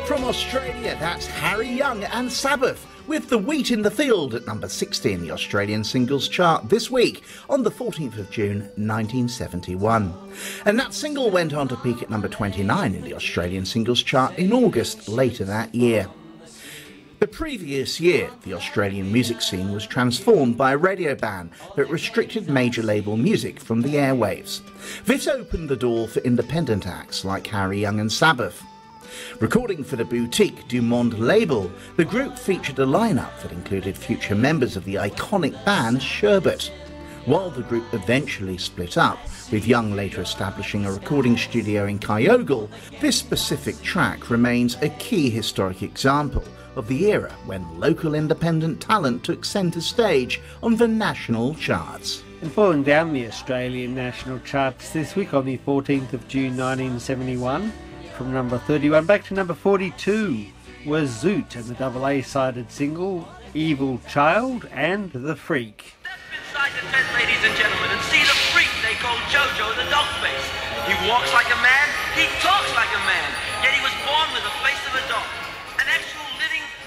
From Australia, that's Harry Young and Sabbath with The Wheat in the Field at number 60 in the Australian singles chart this week on the 14th of June 1971. And that single went on to peak at number 29 in the Australian singles chart in August later that year. The previous year, the Australian music scene was transformed by a radio ban that restricted major label music from the airwaves. This opened the door for independent acts like Harry Young and Sabbath. Recording for the boutique Du Monde label, the group featured a lineup that included future members of the iconic band Sherbet. While the group eventually split up, with Young later establishing a recording studio in Kyogle, this specific track remains a key historic example of the era when local independent talent took centre stage on the national charts. And falling down the Australian national charts this week on the 14th of June 1971, from number 31 back to number 42 was Zoot and the double A-sided single Evil Child and The Freak. Step inside the tent, ladies and gentlemen, and see the freak they call Jojo the dog face. He walks like a man, he talks like a man, yet he was